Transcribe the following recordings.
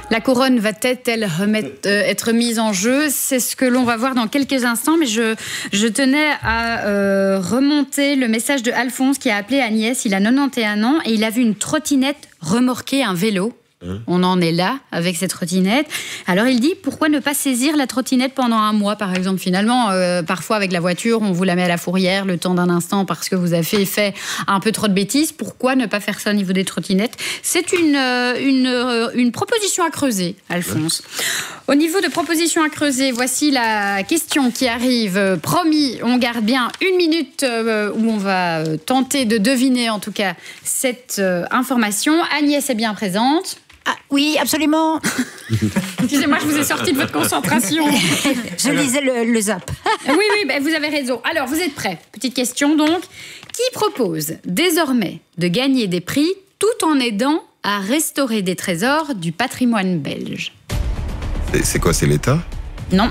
La couronne va-t-elle être mise en jeu? C'est ce que l'on va voir dans quelques instants, mais je tenais à remonter le message de Alphonse qui a appelé Agnès. Il a 91 ans et il a vu une trottinette remorquer un vélo. On en est là avec cette trottinette. Alors il dit, pourquoi ne pas saisir la trottinette pendant un mois, par exemple? Finalement, parfois avec la voiture, on vous la met à la fourrière le temps d'un instant parce que vous avez fait un peu trop de bêtises. Pourquoi ne pas faire ça au niveau des trottinettes? C'est une proposition à creuser, Alphonse. Au niveau de proposition à creuser, voici la question qui arrive. Promis, on garde bien une minute où on va tenter de deviner en tout cas cette information. Agnès est bien présente. Ah, oui, absolument. Excusez-moi, je vous ai sorti de votre concentration. Je lisais le zap. Oui, ben vous avez raison. Alors, vous êtes prêts? Petite question donc. Qui propose désormais de gagner des prix tout en aidant à restaurer des trésors du patrimoine belge? C'est quoi, c'est l'État? Non.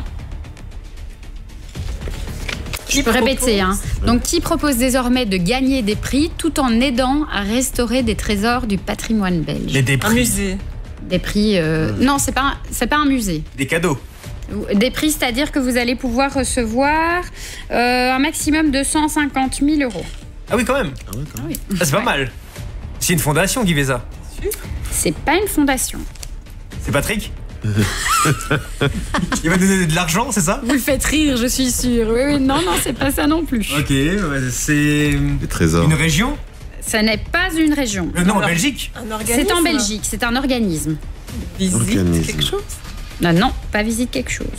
Je peux répéter. Hein. Donc, qui propose désormais de gagner des prix tout en aidant à restaurer des trésors du patrimoine belge? Un musée. Des prix... Non, c'est pas un musée. Des cadeaux. Des prix, c'est-à-dire que vous allez pouvoir recevoir un maximum de 150 000 €. Ah oui, quand même. Ah oui. Ah, c'est pas mal. C'est une fondation qui fait ça. C'est pas une fondation. C'est Patrick? Il va donner de l'argent, c'est ça? Vous le faites rire, je suis sûre. Oui, non, c'est pas ça non plus. Ok, c'est... Des trésors. Une région? Ça n'est pas une région. Non, en Belgique. C'est en Belgique, c'est un organisme. Organisme. Quelque chose? Non, pas visite quelque chose.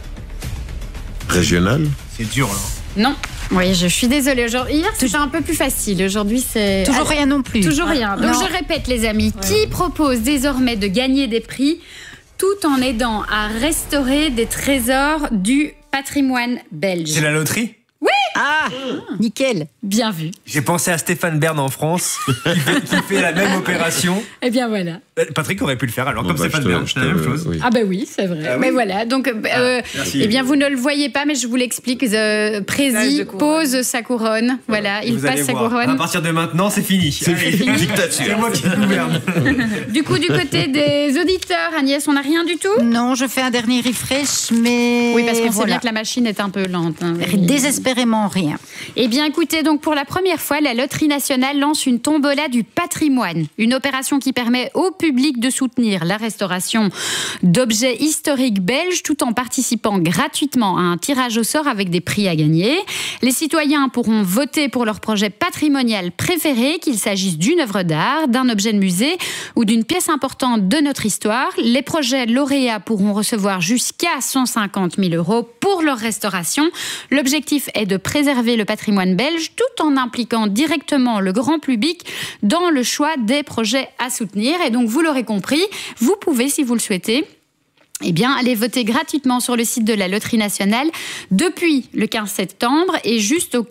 Régional. C'est dur, là. Non. Oui, je suis désolée. Hier, c'était un peu plus facile. Aujourd'hui, c'est... Toujours rien non plus. Toujours rien. Donc, Non. je répète, les amis. Qui propose désormais de gagner des prix tout en aidant à restaurer des trésors du patrimoine belge? C'est la loterie? Ah, nickel. Bien vu. J'ai pensé à Stéphane Bern en France, qui fait la même opération. Eh bien, voilà. Patrick aurait pu le faire, alors, Bon, comme bah, Stéphane Bern, c'est la même chose. Oui. Ah ben oui, c'est vrai. Ah oui. Mais voilà, donc merci. eh bien vous ne le voyez pas, mais je vous l'explique. Prési pose sa couronne. Voilà, il Vous allez passe sa voir. couronne. À partir de maintenant, c'est fini. C'est fini. Dictature. C'est moi qui gouverne. Du coup, du côté des auditeurs, Agnès, on n'a rien du tout? Non, je fais un dernier refresh, mais... Oui, parce qu'on sait voilà. bien que la machine est un peu lente. Hein. Désespérément rien. Eh bien, écoutez, donc pour la première fois, la Loterie nationale lance une tombola du patrimoine. Une opération qui permet au public de soutenir la restauration d'objets historiques belges tout en participant gratuitement à un tirage au sort avec des prix à gagner. Les citoyens pourront voter pour leur projet patrimonial préféré, qu'il s'agisse d'une œuvre d'art, d'un objet de musée ou d'une pièce importante de notre histoire. Les projets lauréats pourront recevoir jusqu'à 150 000 € pour leur restauration. L'objectif est de préserver le patrimoine belge tout en impliquant directement le grand public dans le choix des projets à soutenir. Et donc, vous l'aurez compris, vous pouvez, si vous le souhaitez, eh bien, aller voter gratuitement sur le site de la Loterie nationale depuis le 15 septembre et jusqu'au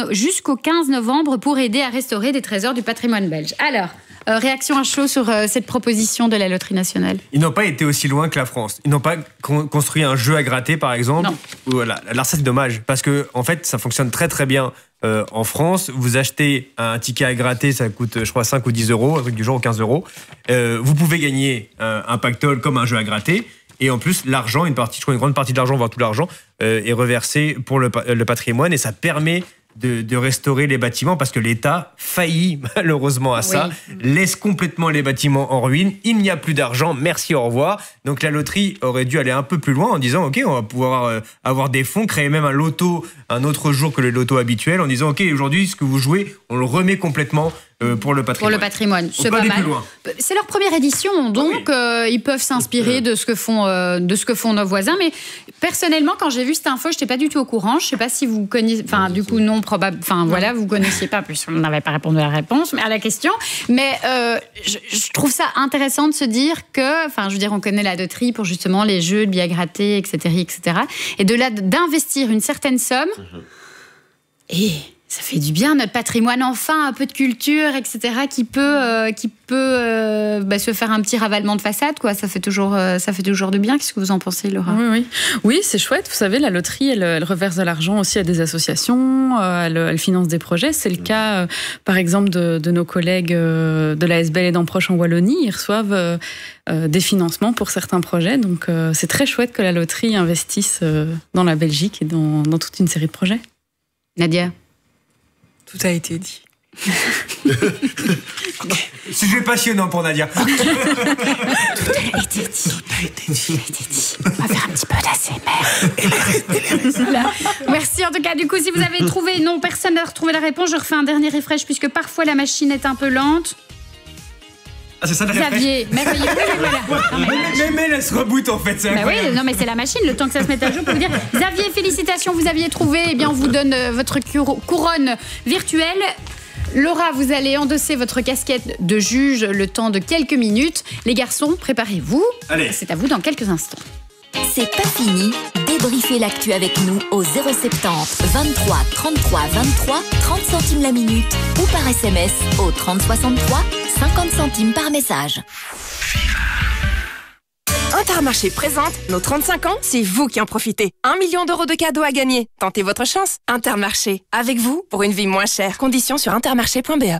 15 novembre pour aider à restaurer des trésors du patrimoine belge. Alors, réaction à chaud sur cette proposition de la Loterie nationale? Ils n'ont pas été aussi loin que la France. Ils n'ont pas construit un jeu à gratter, par exemple. Non. Voilà. Alors ça, c'est dommage, parce que en fait, ça fonctionne très très bien en France. Vous achetez un ticket à gratter, ça coûte, je crois, 5 ou 10 €, un truc du genre, ou 15 €. Vous pouvez gagner un pactole comme un jeu à gratter. Et en plus, l'argent, une grande partie de l'argent, voire tout l'argent, est reversé pour le patrimoine. Et ça permet de restaurer les bâtiments, parce que l'État faillit malheureusement à ça, laisse complètement les bâtiments en ruine. Il n'y a plus d'argent, merci, au revoir. Donc la loterie aurait dû aller un peu plus loin en disant ok, on va pouvoir avoir des fonds, créer même un loto un autre jour que le loto habituel, en disant ok, aujourd'hui ce que vous jouez, on le remet complètement pour le patrimoine. Pour le patrimoine, c'est pas aller mal. plus loin. C'est leur première édition, donc ils peuvent s'inspirer de ce que font nos voisins. Mais personnellement, quand j'ai vu cette info, je n'étais pas du tout au courant. Je ne sais pas si vous connaissez, enfin du coup non, probable. Enfin voilà, vous connaissiez pas, plus on n'avait pas répondu à la réponse, mais à la question. Mais je trouve ça intéressant de se dire que, enfin je veux dire, on connaît la loterie pour justement les jeux de billets grattés, etc., etc. Et de là d'investir une certaine somme. Et Ça fait du bien, notre patrimoine, enfin, un peu de culture, etc., qui peut se faire un petit ravalement de façade, quoi. Ça fait toujours du bien. Qu'est-ce que vous en pensez, Laura ? Oui, c'est chouette. Vous savez, la loterie, elle reverse de l'argent aussi à des associations, elle finance des projets. C'est le cas, par exemple, de nos collègues de la SBL et d'Amproche en Wallonie. Ils reçoivent des financements pour certains projets. Donc, c'est très chouette que la loterie investisse dans la Belgique et dans toute une série de projets. Nadia ? Tout a été dit. Sujet passionnant pour Nadia. Tout a été dit. On va faire un petit peu d'ASMR. Voilà. Merci en tout cas. Du coup, si vous avez trouvé, non, personne n'a retrouvé la réponse, je refais un dernier refresh puisque parfois la machine est un peu lente. Ah, c'est ça le refresh ? Xavier, merveilleux. Mais elle se reboot en fait. Bah oui, non mais c'est la machine, le temps que ça se mette à jour pour vous dire. Xavier, félicitations, vous aviez trouvé. Eh bien, on vous donne votre couronne virtuelle. Laura, vous allez endosser votre casquette de juge le temps de quelques minutes. Les garçons, préparez-vous. Allez. C'est à vous dans quelques instants. C'est pas fini. Débriefez l'actu avec nous au 070 23 33 23 30 centimes la minute ou par SMS au 30 63 50 centimes par message. Intermarché présente nos 35 ans, c'est vous qui en profitez. 1 million d'euros de cadeaux à gagner. Tentez votre chance. Intermarché, avec vous pour une vie moins chère. Conditions sur intermarché.be.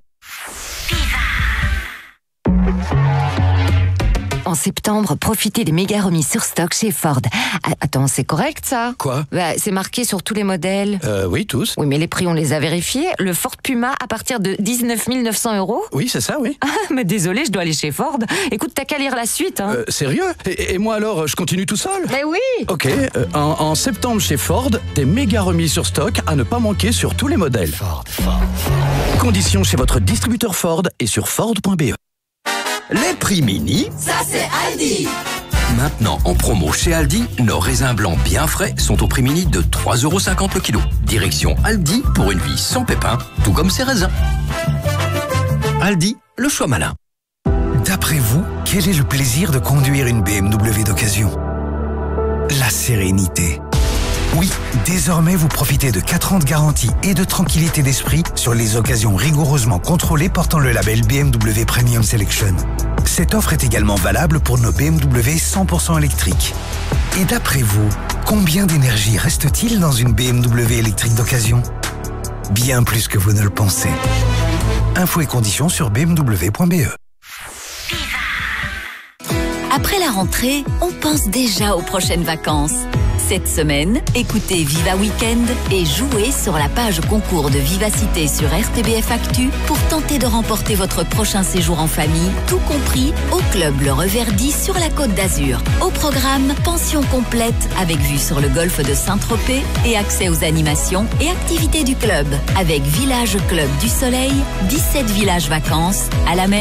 En septembre, profitez des méga remises sur stock chez Ford. Attends, c'est correct ça ? Quoi ? C'est marqué sur tous les modèles. Oui, tous. Oui, mais les prix, on les a vérifiés. Le Ford Puma à partir de 19 900 €. Oui, c'est ça, oui. Ah, mais désolé, je dois aller chez Ford. Écoute, t'as qu'à lire la suite. Hein. Sérieux ? Et moi alors, je continue tout seul ? Mais oui. Ok, en septembre chez Ford, des méga remises sur stock à ne pas manquer sur tous les modèles. Ford. Conditions chez votre distributeur Ford et sur Ford.be. Les prix mini, Ça c'est Aldi. maintenant en promo chez Aldi, nos raisins blancs bien frais sont au prix mini de 3,50 € le kilo. Direction Aldi pour une vie sans pépins, tout comme ses raisins. Aldi, le choix malin. D'après vous, quel est le plaisir de conduire une BMW d'occasion ? La sérénité. Oui, désormais vous profitez de 4 ans de garantie et de tranquillité d'esprit sur les occasions rigoureusement contrôlées portant le label BMW Premium Selection. Cette offre est également valable pour nos BMW 100% électriques. Et d'après vous, combien d'énergie reste-t-il dans une BMW électrique d'occasion ? Bien plus que vous ne le pensez. Infos et conditions sur bmw.be. Après la rentrée, on pense déjà aux prochaines vacances. Cette semaine, écoutez Viva Weekend et jouez sur la page concours de Vivacité sur RTBF Actu pour tenter de remporter votre prochain séjour en famille, tout compris au club Le Reverdy sur la Côte d'Azur. Au programme, pension complète avec vue sur le golfe de Saint-Tropez et accès aux animations et activités du club avec Village Club du Soleil, 17 villages vacances à la mer.